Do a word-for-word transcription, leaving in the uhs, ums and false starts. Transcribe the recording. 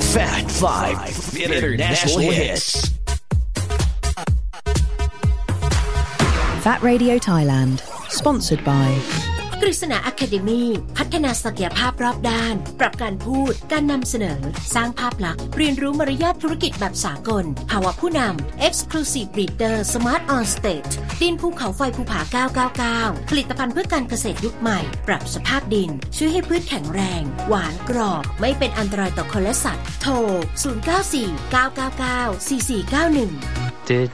Fat Five International Hits Fat Radio Thailand Sponsored by กฤษณา Academy พัฒนาศักยภาพรอบด้านปรับการพูดการนำเสนอสร้างภาพลักษณ์เรียนรู้มารยาทธุรกิจแบบสากลภาวะผู้นำ Exclusive Breeder Smart on Stage ดินภูเขาไฟภูผาเก้าเก้าเก้าผลิตภัณฑ์เพื่อการเกษตรยุคใหม่ปรับสภาพดินช่วยให้พืชแข็งแรงหวานกรอบไม่เป็นอันตรายต่อคนและสัตว์โทรศูนย์ เก้า สี่ เก้า เก้า เก้า สี่ สี่ เก้า หนึ่ง